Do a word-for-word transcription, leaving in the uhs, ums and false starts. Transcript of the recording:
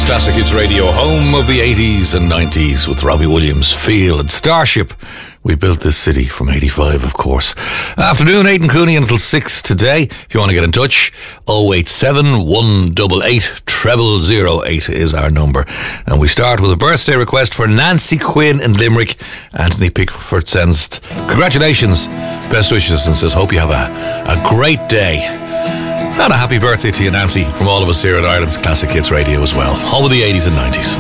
Classic Hits Radio, home of the eighties and nineties with Robbie Williams, Feel and Starship. We built this city from eighty-five, of course. Afternoon, Aidan Cooney until six today. If you want to get in touch, oh eight seven, one eight eight, treble zero eight is our number. And we start with a birthday request for Nancy Quinn in Limerick. Anthony Pickford sends congratulations, best wishes, and says, hope you have a, a great day. And a happy birthday to you, Nancy, from all of us here at Ireland's Classic Hits Radio as well. Home of the eighties and nineties.